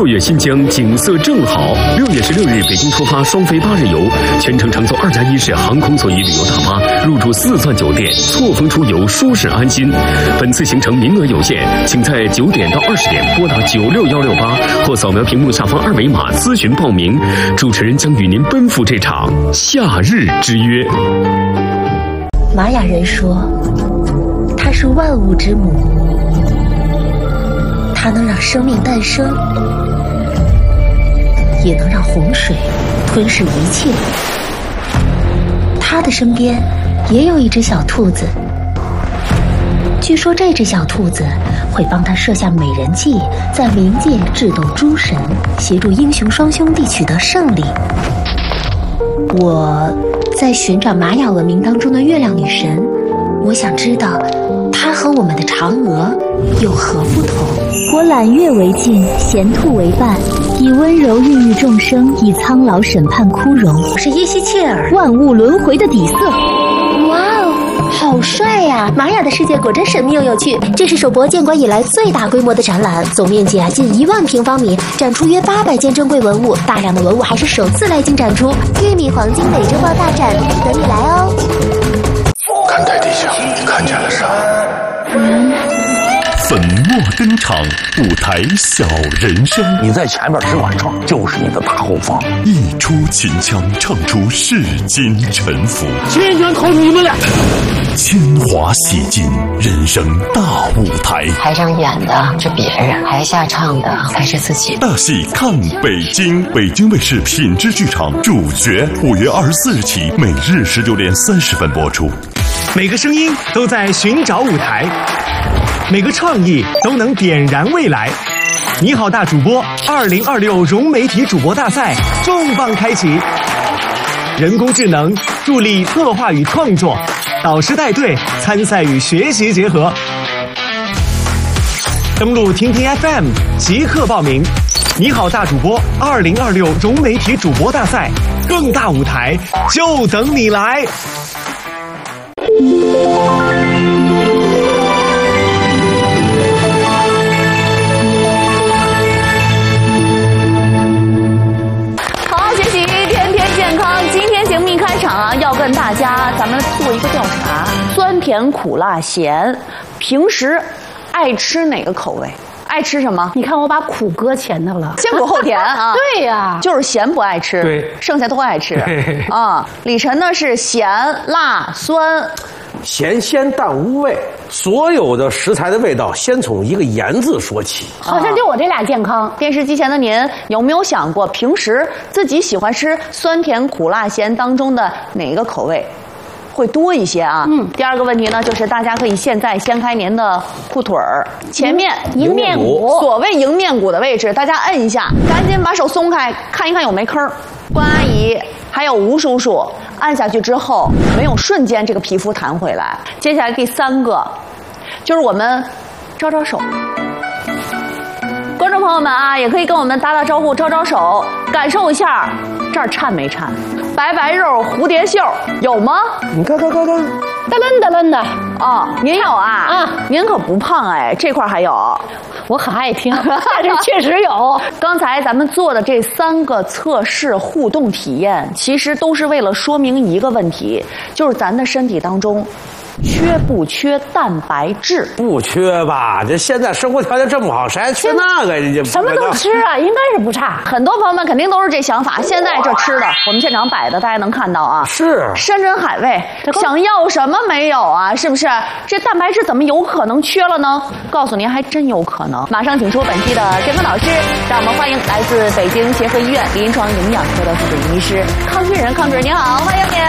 6月新疆景色正好。6月16日北京出发双飞8日游，全程乘坐2+1式航空座椅旅游大巴，入住4钻酒店，错峰出游，舒适安心。本次行程名额有限，请在9点到20点拨打96168或扫描屏幕下方2维码咨询报名。主持人将与您奔赴这场夏日之约。 玛雅人说，它是万物之母，它能让生命诞生，也能让洪水吞噬一切。它的身边也有一只小兔子，据说这只小兔子会帮他设下美人计，在冥界智斗诸神，协助英雄双兄弟取得胜利。我在寻找玛雅文明当中的月亮女神，我想知道她和我们的嫦娥有何不同。 我揽月为镜，衔兔为伴，以温柔孕育众生，以苍老审判枯荣。 我是耶西切尔， 万物轮回的底色。 哇哦，好帅呀！玛雅的世界果真神秘又有趣。这是首博建馆以来最大规模的展览，总面积近1万平方米，展出约800件珍贵文物，大量的文物还是首次来京展出。玉米黄金美洲豹大展，等你来哦！ 看台地下，你看见了啥？ 粉墨登场，舞台小人生。 你在前面只管唱，就是你的大后方。 一出秦腔，唱出世间沉浮。 千拳扣住你们俩。 铅华写尽人生大舞台。 台上演的是别人，台下唱的才是自己。 大戏看北京，北京卫视品质剧场主角，5月24日起，每日19点30分播出。 每个声音都在寻找舞台，每个创意都能点燃未来。你好，大主播2026融媒体主播大赛重磅开启，人工智能助力策划与创作，导师带队参赛与学习结合。登录听听 FM 即刻报名。你好，大主播2026融媒体主播大赛，更大舞台就等你来。 好好学习，天天健康。今天节目一开场啊，要跟大家咱们做一个调查：酸甜苦辣咸，平时爱吃哪个口味？爱吃什么？ 你看我把苦搁前头了， 先苦后甜啊。 对呀， 就是咸不爱吃， 对， 剩下都爱吃啊。李晨呢是咸、辣、酸。 咸鲜淡无味，所有的食材的味道先从一个盐字说起。 好像就我这俩健康。 电视机前的您有没有想过，平时自己喜欢吃酸甜苦辣咸当中的哪个口味会多一些啊？第二个问题呢，就是大家可以现在掀开您的裤腿儿，前面迎面骨， 所谓迎面骨的位置，大家摁一下，赶紧把手松开，看一看有没坑。关阿姨还有吴叔叔按下去之后，没有瞬间这个皮肤弹回来。接下来第3个，就是我们招招手。观众朋友们啊，也可以跟我们打打招呼，招招手，感受一下这儿颤没颤？白白肉蝴蝶袖有吗？ 你看， 哒楞哒楞的哦，您有啊？您可不胖哎，这块还有。 我很爱听，但是确实有。 刚才咱们做的这3个测试互动体验，其实都是为了说明一个问题，就是咱的身体当中缺不缺蛋白质？ 不缺吧？这现在生活条件这么好，谁还缺那个？人家什么都吃啊，应该是不差。 很多朋友们肯定都是这想法。现在这吃的，我们现场摆的，大家能看到啊， 是山珍海味，想要什么没有啊？是不是？这蛋白质怎么有可能缺了呢？告诉您，还真有可能。马上请出本期的健康导师，让我们欢迎来自北京协和医院临床营养科的副主任医师康俊仁。康主任您好，欢迎您。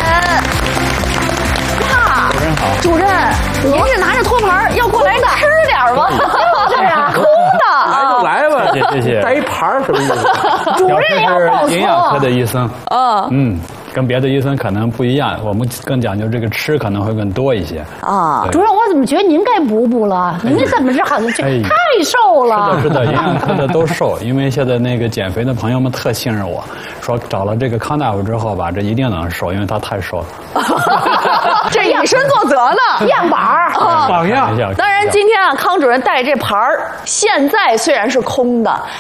主任好， 主任，您是拿着托盘要过来吃点吗？是啊，空的。 来就来吧， 谢谢。 带一盘什么意思？ 主任要报营养科的医生。 嗯。 跟别的医生可能不一样，我们更讲究这个吃可能会更多一些啊。 主任，我怎么觉得您该补了？您怎么是好像太瘦了？ 是的，营养科的都瘦，因为现在那个减肥的朋友们特信任我，说找了这个康大夫之后吧，这一定能瘦，因为他太瘦了。 这以身作则呢， 样板儿， 榜样。 当然，今天啊，康主任带这盘儿，现在虽然是空的，